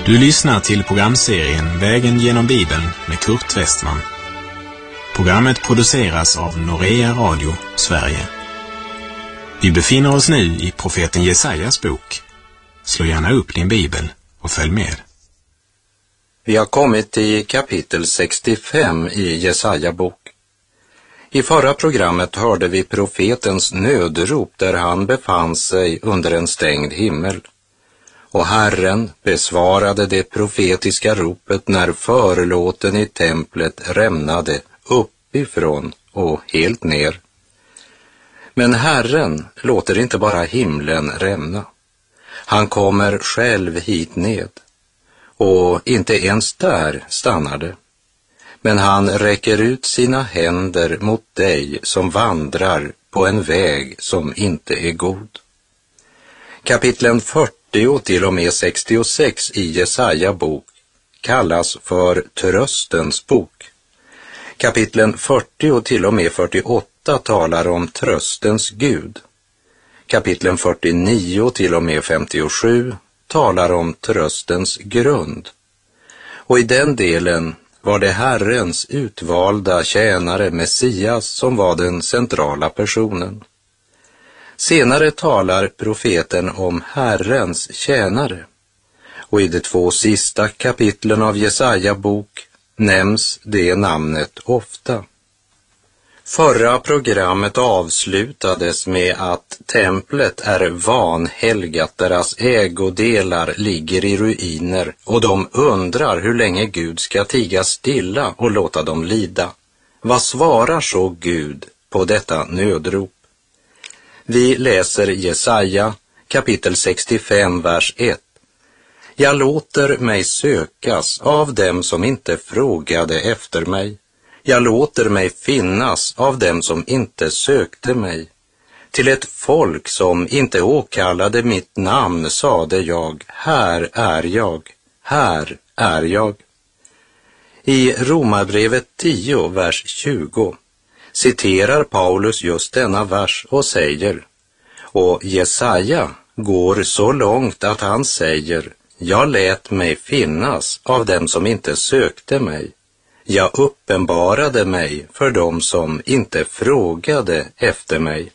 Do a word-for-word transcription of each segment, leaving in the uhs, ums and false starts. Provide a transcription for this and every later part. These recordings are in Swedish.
Du lyssnar till programserien Vägen genom Bibeln med Kurt Westman. Programmet produceras av Norea Radio, Sverige. Vi befinner oss nu i profeten Jesajas bok. Slå gärna upp din bibel och följ med. Vi har kommit till kapitel sextiofem i Jesaja bok. I förra programmet hörde vi profetens nödrop där han befann sig under en stängd himmel. Och Herren besvarade det profetiska ropet när förlåten i templet rämnade uppifrån och helt ner. Men Herren låter inte bara himlen rämna. Han kommer själv hit ned. Och inte ens där stannar det. Men han räcker ut sina händer mot dig som vandrar på en väg som inte är god. Kapitlen fyrtio till och med sextiosex i Jesaja bok kallas för tröstens bok. Kapitlen fyrtio till och med fyrtioåtta talar om tröstens Gud. Kapitlen fyrtionio till och med femtiosju talar om tröstens grund. Och i den delen var det Herrens utvalda tjänare Messias som var den centrala personen. Senare talar profeten om Herrens tjänare. Och i de två sista kapitlen av Jesaja bok nämns det namnet ofta. Förra programmet avslutades med att templet är vanhelgat, deras ägodelar ligger i ruiner och de undrar hur länge Gud ska tiga stilla och låta dem lida. Vad svarar så Gud på detta nödrop? Vi läser Jesaja kapitel sextiofem, vers ett. Jag låter mig sökas av dem som inte frågade efter mig. Jag låter mig finnas av dem som inte sökte mig. Till ett folk som inte åkallade mitt namn sade jag, här är jag, här är jag. I Romarbrevet tio, vers tjugo citerar Paulus just denna vers och säger, och Jesaja går så långt att han säger, jag lät mig finnas av dem som inte sökte mig. Jag uppenbarade mig för dem som inte frågade efter mig.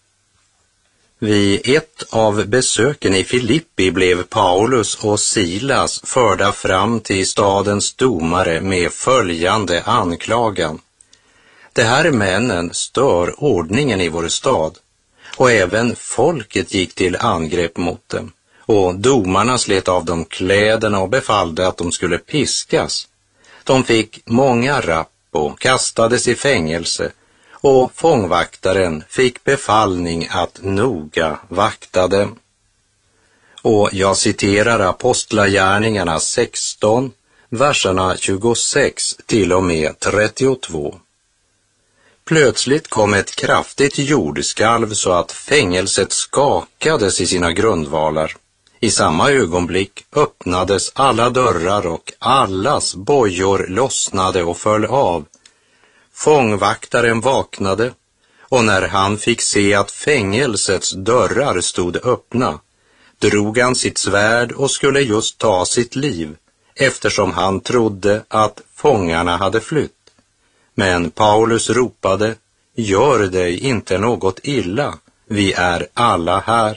Vid ett av besöken i Filippi blev Paulus och Silas förda fram till stadens domare med följande anklagan. De här männen stör ordningen i vår stad, och även folket gick till angrepp mot dem, och domarna slet av dem kläderna och befallde att de skulle piskas. De fick många rapp och kastades i fängelse, och fångvaktaren fick befallning att noga vakta dem. Och jag citerar Apostlagärningarna sexton, verserna tjugosex till och med trettiotvå. Plötsligt kom ett kraftigt jordskalv så att fängelset skakades i sina grundvalar. I samma ögonblick öppnades alla dörrar och allas bojor lossnade och föll av. Fångvaktaren vaknade, och när han fick se att fängelsets dörrar stod öppna, drog han sitt svärd och skulle just ta sitt liv, eftersom han trodde att fångarna hade flytt. Men Paulus ropade, gör dig inte något illa, vi är alla här.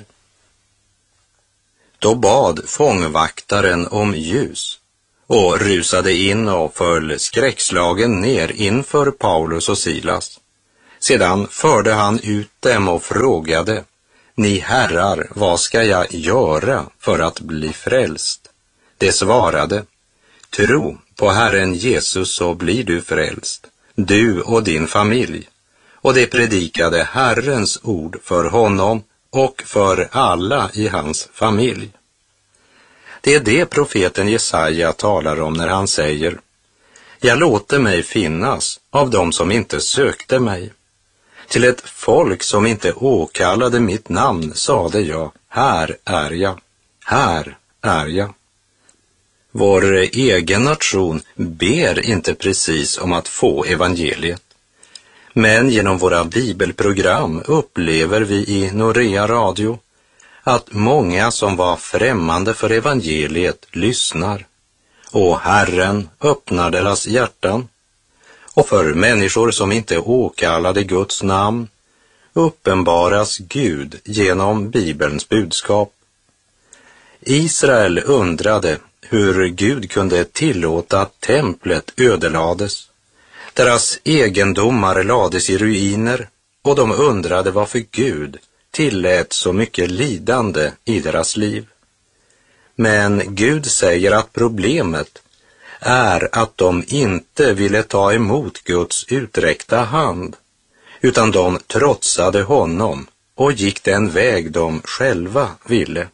Då bad fångvaktaren om ljus och rusade in och föll skräckslagen ner inför Paulus och Silas. Sedan förde han ut dem och frågade, ni herrar, vad ska jag göra för att bli frälst? De svarade, tro på Herren Jesus så blir du frälst, du och din familj. Och de predikade Herrens ord för honom och för alla i hans familj. Det är det profeten Jesaja talar om när han säger, jag låter mig finnas av dem som inte sökte mig. Till ett folk som inte åkallade mitt namn sade jag, här är jag, här är jag. Vår egen nation ber inte precis om att få evangeliet. Men genom våra bibelprogram upplever vi i Norea Radio att många som var främmande för evangeliet lyssnar, och Herren öppnar deras hjärtan, och för människor som inte åkallade Guds namn uppenbaras Gud genom Bibelns budskap. Israel undrade hur Gud kunde tillåta att templet ödelades. Deras egendomar lades i ruiner, och de undrade varför Gud tillät så mycket lidande i deras liv. Men Gud säger att problemet är att de inte ville ta emot Guds uträckta hand, utan de trotsade honom och gick den väg de själva ville.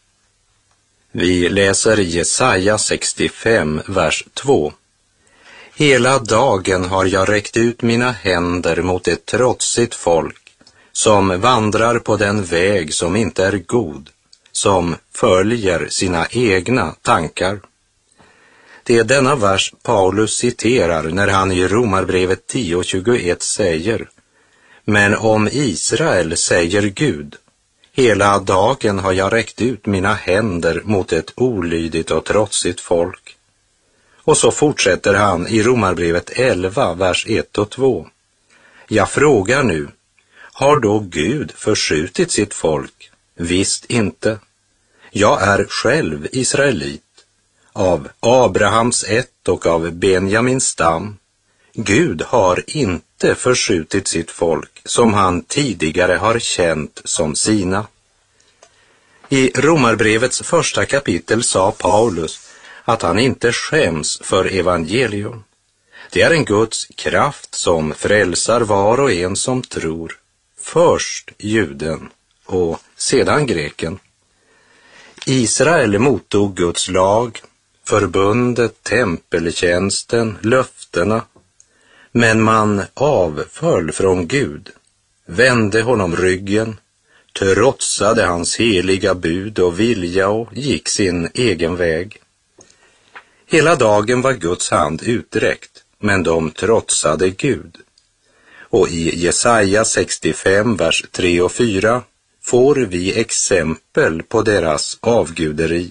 Vi läser Jesaja sextiofem, vers två. Hela dagen har jag räckt ut mina händer mot ett trotsigt folk som vandrar på den väg som inte är god, som följer sina egna tankar. Det är denna vers Paulus citerar när han i Romarbrevet tio tjugoett säger: Men om Israel säger Gud, hela dagen har jag räckt ut mina händer mot ett olydigt och trotsigt folk. Och så fortsätter han i Romarbrevet elva, vers ett och två. Jag frågar nu, har då Gud förskjutit sitt folk? Visst inte. Jag är själv israelit, av Abrahams ett och av Benjamins stam. Gud har inte förskjutit sitt folk som han tidigare har känt som sina. I Romarbrevets första kapitel sa Paulus att han inte skäms för evangelium. Det är en Guds kraft som frälsar var och en som tror, först juden och sedan greken. Israel mottog Guds lag, förbundet, tempeltjänsten, löftena, men man avföll från Gud, vände honom ryggen, trotsade hans heliga bud och vilja och gick sin egen väg. Hela dagen var Guds hand uträckt, men de trotsade Gud. Och i Jesaja sextiofem, vers tre och fyra får vi exempel på deras avguderi.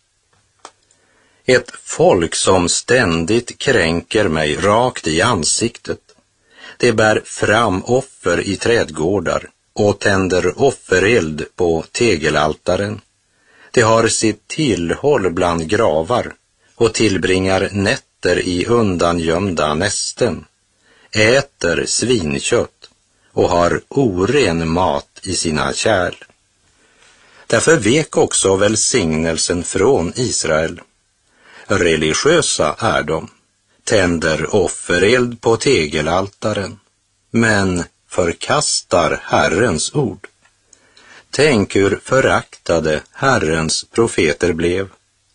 Ett folk som ständigt kränker mig rakt i ansiktet. Det bär fram offer i trädgårdar och tänder offereld på tegelaltaren. Det har sitt tillhåll bland gravar och tillbringar nätter i undangömda nästen, äter svinkött och har oren mat i sina kärl. Därför vek också välsignelsen från Israel. Religiösa är de, tänder offereld på tegelaltaren, men förkastar Herrens ord. Tänk hur föraktade Herrens profeter blev.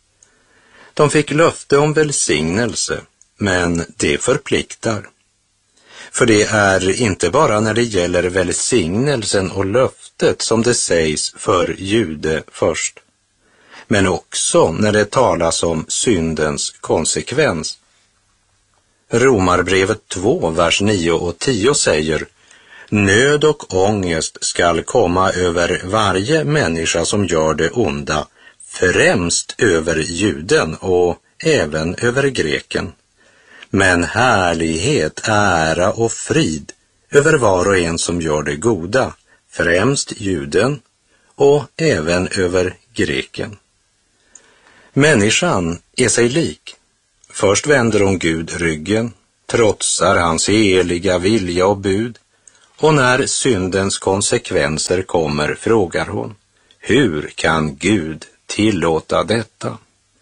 De fick löfte om välsignelse, men det förpliktar. För det är inte bara när det gäller välsignelsen och löftet som det sägs för jude först, men också när det talas om syndens konsekvens. Romarbrevet två, vers nio och tio säger: Nöd och ångest skall komma över varje människa som gör det onda, främst över juden och även över greken. Men härlighet, ära och frid över var och en som gör det goda, främst juden och även över greken. Människan är sig lik. Först vänder hon Gud ryggen, trotsar hans heliga vilja och bud, och när syndens konsekvenser kommer frågar hon: hur kan Gud tillåta detta?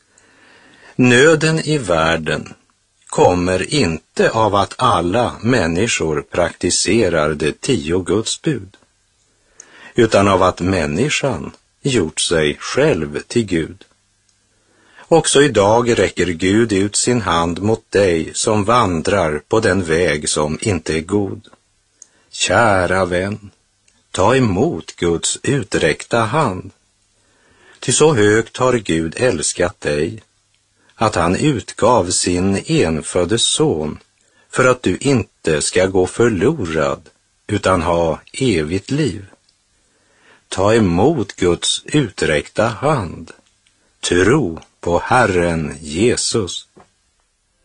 Nöden i världen kommer inte av att alla människor praktiserar de tio Guds bud, utan av att människan gjort sig själv till Gud. Också idag räcker Gud ut sin hand mot dig som vandrar på den väg som inte är god. Kära vän, ta emot Guds uträckta hand. Ty så högt har Gud älskat dig, att han utgav sin enfödde son för att du inte ska gå förlorad utan ha evigt liv. ta emot Guds uträckta hand. Tro på Herren Jesus.